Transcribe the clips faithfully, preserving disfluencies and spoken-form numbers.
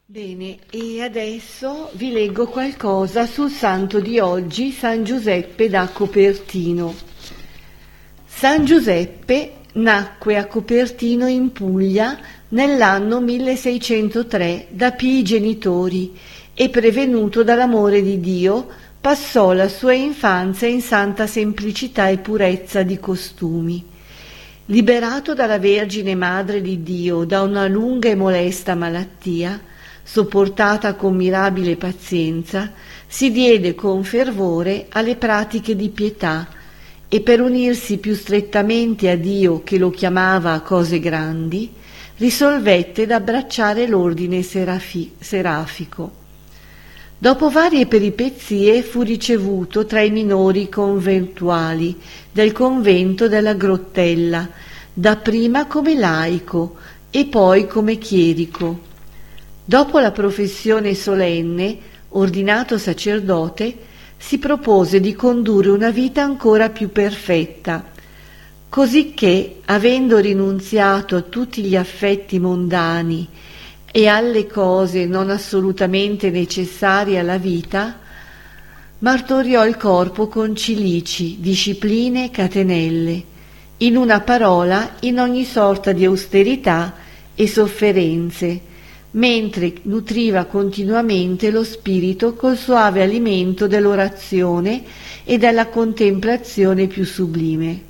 Bene, e adesso vi leggo qualcosa sul santo di oggi, San Giuseppe da Copertino. San Giuseppe nacque a Copertino in Puglia nell'anno milleseicentotre da pii genitori e, prevenuto dall'amore di Dio, passò la sua infanzia in santa semplicità e purezza di costumi. Liberato dalla Vergine Madre di Dio da una lunga e molesta malattia, sopportata con mirabile pazienza, si diede con fervore alle pratiche di pietà e, per unirsi più strettamente a Dio che lo chiamava a cose grandi, risolvette d'abbracciare l'ordine serafi- serafico. Dopo varie peripezie fu ricevuto tra i minori conventuali del convento della Grottella, dapprima come laico e poi come chierico. Dopo la professione solenne, ordinato sacerdote, si propose di condurre una vita ancora più perfetta, cosicché, avendo rinunziato a tutti gli affetti mondani e alle cose non assolutamente necessarie alla vita, martoriò il corpo con cilici, discipline e catenelle, in una parola in ogni sorta di austerità e sofferenze, mentre nutriva continuamente lo spirito col suave alimento dell'orazione e della contemplazione più sublime.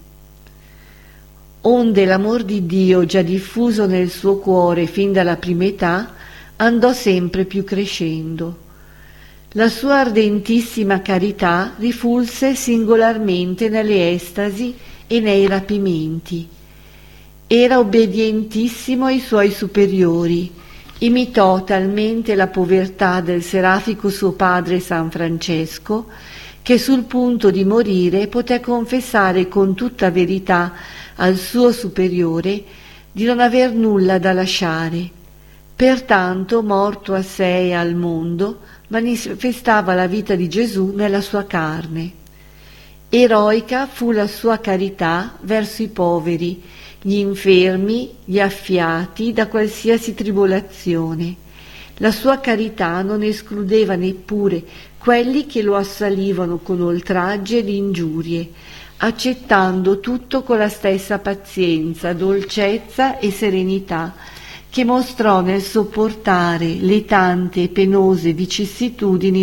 Onde l'amor di Dio, già diffuso nel suo cuore fin dalla prima età, andò sempre più crescendo. La sua ardentissima carità rifulse singolarmente nelle estasi e nei rapimenti. Era obbedientissimo ai suoi superiori, imitò talmente la povertà del serafico suo padre San Francesco che sul punto di morire poté confessare con tutta verità al suo superiore di non aver nulla da lasciare. Pertanto, morto a sé e al mondo, manifestava la vita di Gesù nella sua carne. Eroica fu la sua carità verso i poveri, gli infermi, gli affiati da qualsiasi tribolazione. La sua carità non escludeva neppure quelli che lo assalivano con oltraggi ed ingiurie, accettando tutto con la stessa pazienza, dolcezza e serenità che mostrò nel sopportare le tante e penose vicissitudini